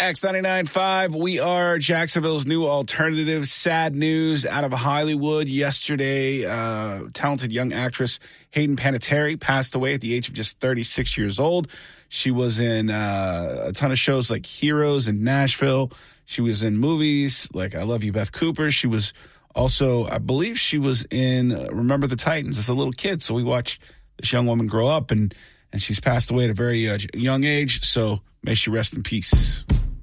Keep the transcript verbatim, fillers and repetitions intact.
X ninety-nine point five, we are Jacksonville's new alternative. Sad news out of Hollywood yesterday. Uh, talented young actress Hayden Panettiere passed away at the age of just thirty-six years old. She was in uh, a ton of shows like Heroes in Nashville. She was in movies like I Love You, Beth Cooper. She was also, I believe she was in uh, Remember the Titans as a little kid. So we watched this young woman grow up, and, and she's passed away at a very uh, young age. So may she rest in peace.